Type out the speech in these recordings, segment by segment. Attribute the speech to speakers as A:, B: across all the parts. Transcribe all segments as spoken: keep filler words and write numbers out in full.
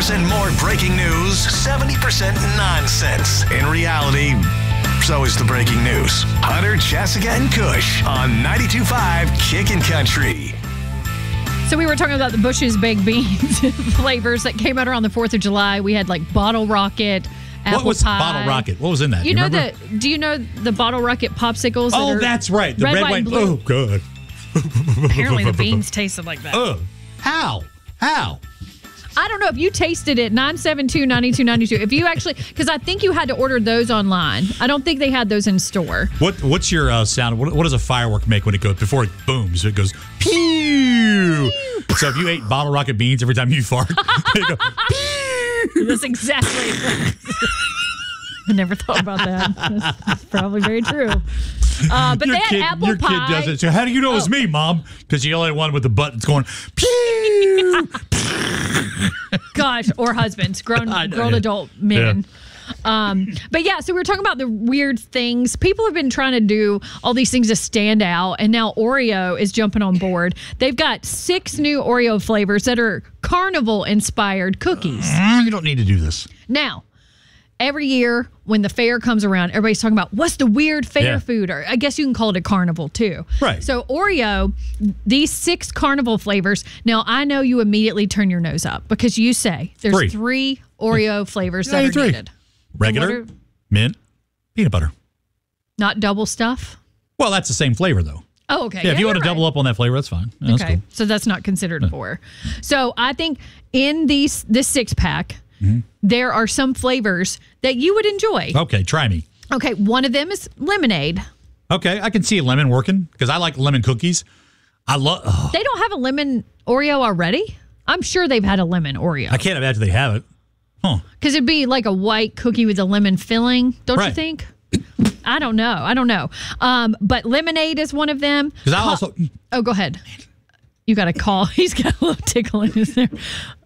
A: percent more breaking news, seventy percent nonsense. In reality, so is the breaking news. Hunter, Jessica, and Kush on ninety-two point five Kickin' Country.
B: So we were talking about the Bush's baked beans flavors that came out around the fourth of July. We had like Bottle Rocket, apple
C: What was
B: pie.
C: Bottle Rocket? What was in that?
B: You,
C: Do you
B: know
C: remember?
B: the? Do you know the Bottle Rocket popsicles? that
C: Oh,
B: are
C: that's right. The
B: red,
C: red,
B: white,
C: white,
B: and blue.
C: Oh, good.
B: Apparently the beans tasted like that.
C: Oh, how? How?
B: I don't know if you tasted it. nine seven two, nine two nine two. If you actually, because I think you had to order those online. I don't think they had those in store.
C: What What's your uh, sound? What, what does a firework make when it goes before it booms? It goes pew. So if you ate Bottle Rocket beans every time you fart, it go pew.
B: That's exactly. I never thought about that. That's, that's probably very true. Uh, but
C: your
B: they had
C: kid,
B: apple
C: your
B: pie.
C: kid does it. So how do you know it was
B: Oh.
C: me, Mom? Because you only one with the buttons going pew.
B: Gosh, or husbands, grown,
C: I know,
B: grown
C: yeah.
B: adult men. Um, but yeah, so we were talking about the weird things. People have been trying to do all these things to stand out, and now Oreo is jumping on board. They've got six new Oreo flavors that are carnival-inspired cookies.
C: Mm, you don't need to do this.
B: Now, every year when the fair comes around, everybody's talking about what's the weird fair
C: Yeah.
B: food, or I guess you can call it a carnival too.
C: Right.
B: So Oreo, these six carnival flavors. Now I know you immediately turn your nose up because you say there's
C: Three.
B: three Oreo flavors
C: Yeah,
B: that are
C: three.
B: needed.
C: Regular,
B: What are-
C: mint, peanut butter.
B: Not double stuff.
C: Well, that's the same flavor, though.
B: Oh, okay.
C: Yeah, if you want
B: you're
C: to double
B: right.
C: up on that flavor, that's fine. Yeah, that's
B: Okay,
C: cool.
B: so that's not considered a four. So I think in these this six pack,
C: Mm-hmm.
B: there are some flavors that you would enjoy.
C: Okay, try me.
B: Okay, one of them is lemonade.
C: Okay, I can see lemon working because I like lemon cookies. I love. Oh,
B: They don't have a lemon Oreo already? I'm sure they've had a lemon Oreo.
C: I can't imagine they have it. Huh?
B: Because it'd be like a white cookie with a lemon filling, don't you
C: Right.
B: think? I don't know. I don't know. Um, but lemonade is one of them.
C: Because I
B: Co-
C: also.
B: Oh, go ahead. You got a call. He's got a little tickle in his there.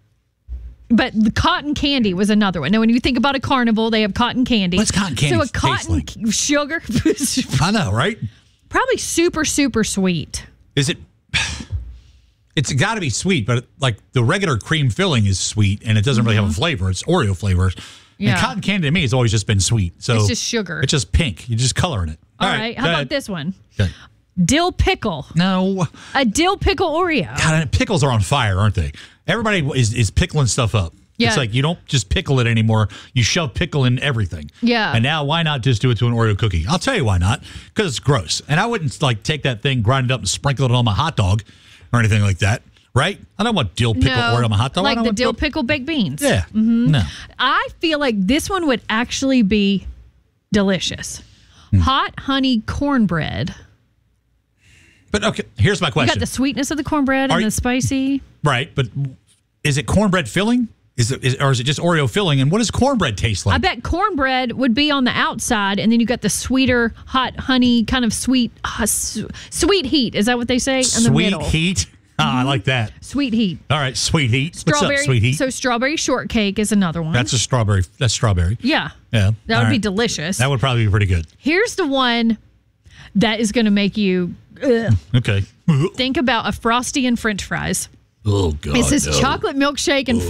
B: But the cotton candy was another one. Now, when you think about a carnival, they have cotton candy.
C: What's cotton candy
B: So a
C: taste
B: cotton
C: like?
B: c- sugar,
C: I know, right?
B: probably super, super sweet.
C: Is it? It's got to be sweet, but like the regular cream filling is sweet, and it doesn't really have a flavor. It's Oreo flavor.
B: Yeah.
C: And cotton candy to me has always just been sweet. So
B: It's just sugar.
C: It's just pink. You're just coloring it.
B: All right.
C: go
B: How
C: ahead.
B: about this one?
C: Okay.
B: Dill pickle.
C: No.
B: A dill pickle Oreo.
C: God, pickles are on fire, aren't they? Everybody is, is pickling stuff up.
B: Yeah.
C: It's like you don't just pickle it anymore. You shove pickle in everything.
B: Yeah.
C: And now why not just do it to an Oreo cookie? I'll tell you why not. Because it's gross. And I wouldn't like take that thing, grind it up, and sprinkle it on my hot dog or anything like that. Right? I don't want dill pickle
B: No,
C: Oreo on my hot dog. I
B: like
C: don't
B: the
C: want
B: dill pickle baked beans.
C: Yeah. No.
B: I feel like this one would actually be delicious.
C: Hmm.
B: Hot honey cornbread.
C: But okay, here's my
B: You
C: question.
B: got the sweetness of the cornbread
C: Are
B: and
C: you-
B: the spicy.
C: Right, but is it cornbread filling? Is it, is, or is it just Oreo filling? And what does cornbread taste like?
B: I bet cornbread would be on the outside, and then you got the sweeter hot honey, kind of sweet, uh, su- sweet heat. Is that what they say? In the
C: Sweet
B: middle.
C: heat. Ah, I like that.
B: Sweet heat.
C: All right, sweet heat.
B: Strawberry.
C: What's up, sweet heat?
B: So strawberry shortcake is another one.
C: That's a strawberry. That's strawberry.
B: yeah.
C: Yeah.
B: That
C: All
B: would be
C: right.
B: delicious.
C: That would probably be pretty good.
B: Here's the one that is going to make you ugh.
C: Okay.
B: think about a Frosty and French fries.
C: Oh, God.
B: It says
C: no.
B: chocolate milkshake and